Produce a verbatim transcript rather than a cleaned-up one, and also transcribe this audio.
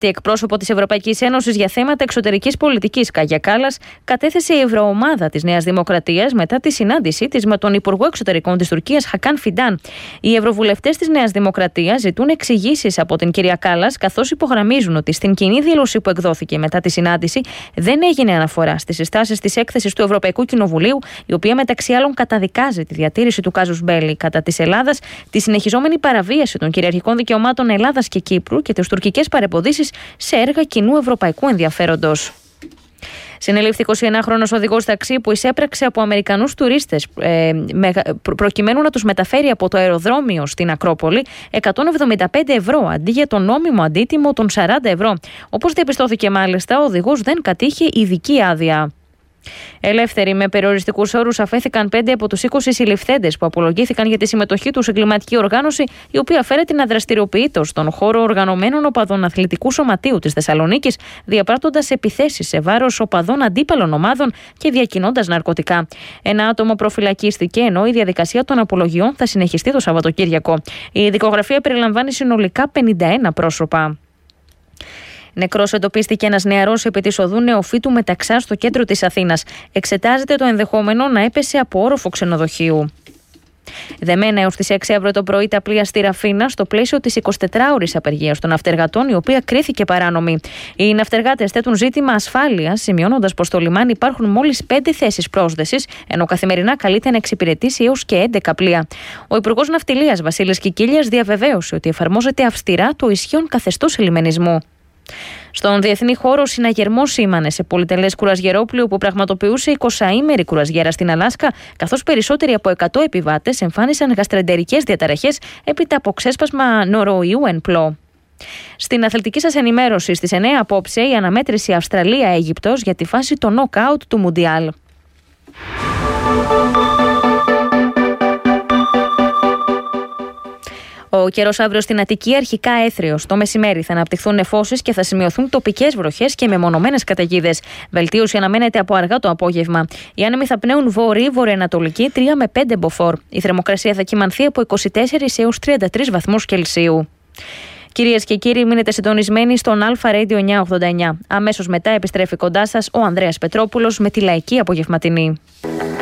Τη εκπρόσωπο της Ευρωπαϊκής Ένωσης για θέματα εξωτερικής πολιτικής, Κάγια Κάλλας, κατέθεσε η Ευρωομάδα της Νέας Δημοκρατίας μετά τη συνάντησή της με τον Υπουργό Εξωτερικών της Τουρκίας, Χακάν Φιντάν. Οι ευρωβουλευτές της Νέας Δημοκρατίας ζητούν εξηγήσεις από την κυρία Κάλλας, καθώς υπογραμμίζουν ότι στην κοινή δήλωση που εκδόθηκε μετά τη συνάντηση δεν έγινε αναφορά στις συστάσεις της έκθεσης του Ευρωπαϊκού Κοινοβουλίου, η οποία μεταξύ άλλων καταδικάζει τη διατήρηση του κάζους μπέλι κατά της Ελλάδας, τη συνεχιζόμενη παραβίαση των κυριαρχικών δικαιωμάτων Ελλάδας και Κύπρου και τις τουρκικές παρεμποδίσεις σε έργα κοινού ευρωπαϊκού ενδιαφέροντος. Συνελήφθη εικοσιενάχρονος οδηγός ταξί που εισέπραξε από Αμερικανούς τουρίστες ε, με, προκειμένου να τους μεταφέρει από το αεροδρόμιο στην Ακρόπολη εκατόν εβδομήντα πέντε ευρώ αντί για το νόμιμο αντίτιμο των σαράντα ευρώ. Όπως διαπιστώθηκε μάλιστα, ο οδηγός δεν κατήχε ειδική άδεια. Ελεύθεροι με περιοριστικούς όρους αφέθηκαν πέντε από τους είκοσι συλληφθέντες που απολογήθηκαν για τη συμμετοχή τους σε εγκληματική οργάνωση, η οποία φέρεται να δραστηριοποιείται στον χώρο οργανωμένων οπαδών αθλητικού σωματείου της Θεσσαλονίκης, διαπράττοντας επιθέσεις σε βάρος οπαδών αντίπαλων ομάδων και διακινώντας ναρκωτικά. Ένα άτομο προφυλακίστηκε, ενώ η διαδικασία των απολογιών θα συνεχιστεί το Σαββατοκύριακο. Η δικογραφία περιλαμβάνει συνολικά πενήντα ένα πρόσωπα. Νεκρός εντοπίστηκε ένας νεαρός επί της οδού Νεοφύτου Μεταξά στο κέντρο της Αθήνας. Εξετάζεται το ενδεχόμενο να έπεσε από όροφο ξενοδοχείου. Δεμένα έως τις έξι αύριο το πρωί τα πλοία στη Ραφίνα στο πλαίσιο της εικοσιτετράωρης απεργίας των ναυτεργατών, η οποία κρίθηκε παράνομη. Οι ναυτεργάτες θέτουν ζήτημα ασφάλειας, σημειώνοντας πως στο λιμάνι υπάρχουν μόλις πέντε θέσεις πρόσδεσης, ενώ καθημερινά καλείται να εξυπηρετήσει έως και έντεκα πλοία. Ο Υπουργός Ναυτιλίας Βασίλης Κικίλιας διαβεβαίωσε ότι εφαρμόζεται αυστηρά το ισχύον καθεστώς ελιμενισμού. Στον διεθνή χώρο, συναγερμός σήμανε σε πολυτελές κουρασγερόπλοιο που πραγματοποιούσε εικοσαήμερη κουρασγέρα στην Αλάσκα, καθώς περισσότεροι από εκατό επιβάτες εμφάνισαν γαστρεντερικές διαταραχές έπειτα από ξέσπασμα νοροϊού εν πλώ. Στην αθλητική σας ενημέρωση στις εννέα απόψε, η αναμέτρηση Αυστραλία-Αίγυπτος για τη φάση των νοκάουτ του Μουντιάλ. Ο καιρός αύριο στην Αττική αρχικά έθριος. Το μεσημέρι θα αναπτυχθούν νεφώσεις και θα σημειωθούν τοπικές βροχές και μεμονωμένες καταιγίδες. Βελτίωση αναμένεται από αργά το απόγευμα. Οι άνεμοι θα πνέουν βορρή-βορειοανατολική τρία με πέντε μποφόρ. Η θερμοκρασία θα κυμανθεί από είκοσι τέσσερα έως τριάντα τρεις βαθμούς Κελσίου. Κυρίες και κύριοι, μείνετε συντονισμένοι στον Αλφα Radio εννιακόσια ογδόντα εννιά. Αμέσως μετά επιστρέφει κοντά σας ο Ανδρέας Πετρόπουλος με τη λαϊκή απογευματινή.